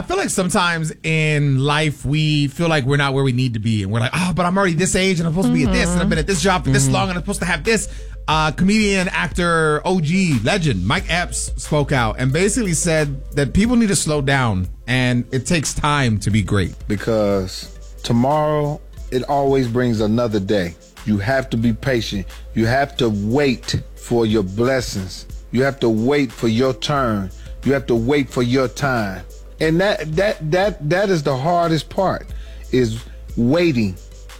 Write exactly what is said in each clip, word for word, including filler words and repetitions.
feel like sometimes in life we feel like we're not where we need to be. And we're like, oh, but I'm already this age and I'm supposed mm-hmm. to be at this. And I've been at this job for this mm-hmm. long and I'm supposed to have this. Uh, comedian, actor, O G, legend, Mike Epps spoke out and basically said that people need to slow down and it takes time to be great. Because tomorrow, it always brings another day. You have to be patient. You have to wait for your blessings. You have to wait for your turn. You have to wait for your time. And that that that that is the hardest part, is waiting.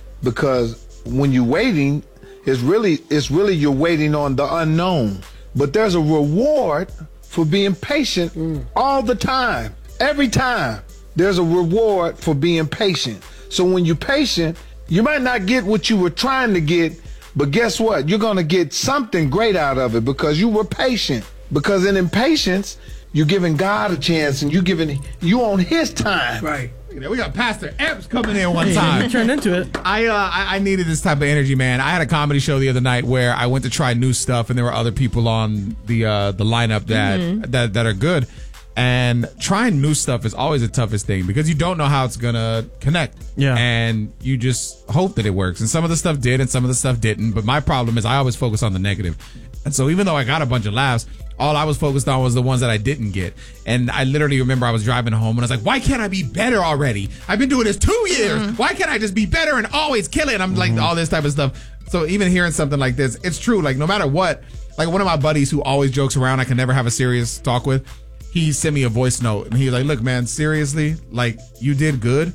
Because when you're waiting, it's really it's really you're waiting on the unknown. But there's a reward for being patient mm. all the time. Every time there's a reward for being patient. So when you're patient, you might not get what you were trying to get, but guess what? You're going to get something great out of it because you were patient. Because in impatience, you're giving God a chance and you're giving you on his time. Right. We got Pastor Epps coming in one time. You turned into it. I, uh, I I needed this type of energy, man. I had a comedy show the other night where I went to try new stuff, and there were other people on the uh, the lineup that, mm-hmm. that that are good. And trying new stuff is always the toughest thing because you don't know how it's gonna connect. Yeah. And you just hope that it works. And some of the stuff did, and some of the stuff didn't. But my problem is I always focus on the negative. And so even though I got a bunch of laughs, all I was focused on was the ones that I didn't get. And I literally remember I was driving home and I was like, why can't I be better already? I've been doing this two years. Mm-hmm. Why can't I just be better and always kill it? And I'm mm-hmm. like, all this type of stuff. So even hearing something like this, it's true. Like, no matter what, like one of my buddies who always jokes around, I can never have a serious talk with, he sent me a voice note and he's like, look, man, seriously, like you did good.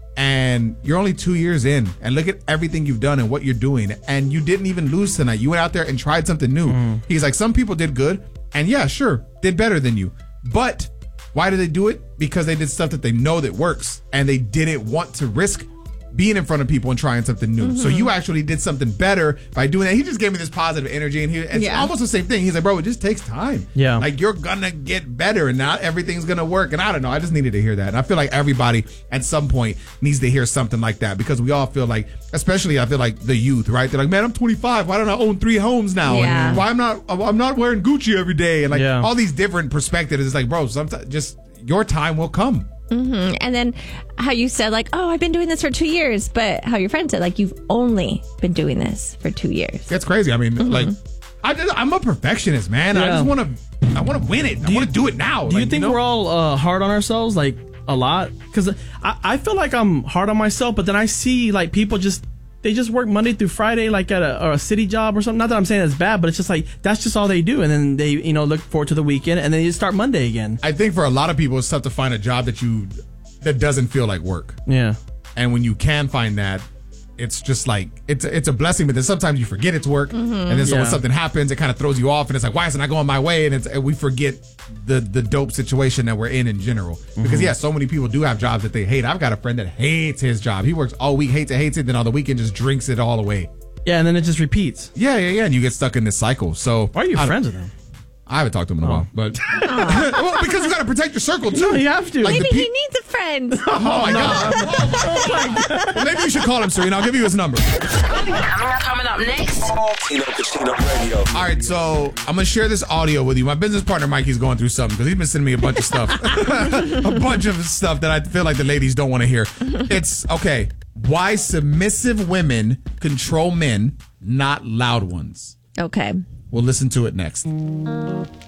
And you're only two years in and look at everything you've done and what you're doing. And you didn't even lose tonight. You went out there and tried something new. Mm. He's like, some people did good. And yeah, sure, did better than you. But why did they do it? Because they did stuff that they know that works. And they didn't want to risk being in front of people and trying something new. Mm-hmm. So you actually did something better by doing that. He just gave me this positive energy. And he, it's yeah. almost the same thing. He's like, bro, it just takes time. Yeah. Like, you're going to get better and not everything's going to work. And I don't know. I just needed to hear that. And I feel like everybody at some point needs to hear something like that because we all feel like, especially I feel like the youth, right? They're like, man, I'm twenty-five. Why don't I own three homes now? Yeah. And why I'm not, I'm not wearing Gucci every day. And like yeah. all these different perspectives. It's like, bro, sometimes just your time will come. Mm-hmm. And then how you said like, oh, I've been doing this for two years, but how your friend said like, you've only been doing this for two years. That's crazy. I mean, mm-hmm. like, I just, I'm a perfectionist, man. Yeah. I just want to, I want to win it. I want to do it now. Do like, you think you know? we're all uh, hard on ourselves, like a lot? Because I, I feel like I'm hard on myself, but then I see like people just, they just work Monday through Friday, like at a, or a city job or something. Not that I'm saying it's bad, but it's just like, that's just all they do. And then they, you know, look forward to the weekend and then you start Monday again. I think for a lot of people, it's tough to find a job that you, that doesn't feel like work. Yeah. And when you can find that, it's just like, it's it's a blessing, but then sometimes you forget it's work. Mm-hmm. And then so yeah. when something happens, it kind of throws you off and it's like, why isn't I going my way? And, it's, and we forget the the dope situation that we're in in general. Mm-hmm. Because yeah, so many people do have jobs that they hate. I've got a friend that hates his job. He works all week, hates it, hates it, then on the weekend just drinks it all away. Yeah, and then it just repeats. Yeah, yeah, yeah. And you get stuck in this cycle. So why are you friends with him? I haven't talked to him in a oh. while, but well, because you got to protect your circle too. No, you have to. Like Maybe pe- he needs a friend. Oh my god! Oh my god! Well, maybe you should call him, Serena. I'll give you his number. Coming up, coming up next. Tino Cucino Radio. All right, so I'm gonna share this audio with you. My business partner Mikey's going through something because he's been sending me a bunch of stuff, a bunch of stuff that I feel like the ladies don't want to hear. It's okay. Why submissive women control men, not loud ones. Okay. We'll listen to it next.